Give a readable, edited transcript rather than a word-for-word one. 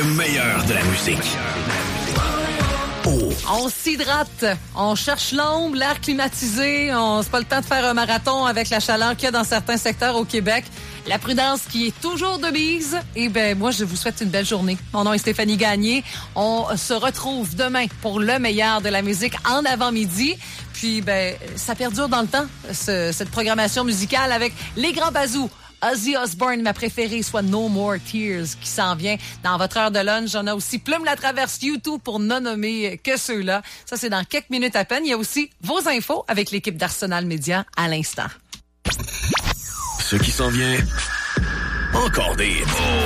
meilleur de la musique. Oh. On s'hydrate, on cherche l'ombre, l'air climatisé, c'est pas le temps de faire un marathon avec la chaleur qu'il y a dans certains secteurs au Québec. La prudence qui est toujours de mise. Et moi, je vous souhaite une belle journée. Mon nom est Stéphanie Gagné. On se retrouve demain pour le meilleur de la musique en avant-midi. Puis, ça perdure dans le temps, cette programmation musicale avec les grands bazous. Ozzy Osbourne, ma préférée, soit No More Tears, qui s'en vient dans votre heure de lunch. On a aussi Plume la Traverse YouTube pour ne nommer que ceux-là. Ça, c'est dans quelques minutes à peine. Il y a aussi vos infos avec l'équipe d'Arsenal Média à l'instant. Ce qui s'en vient, encore des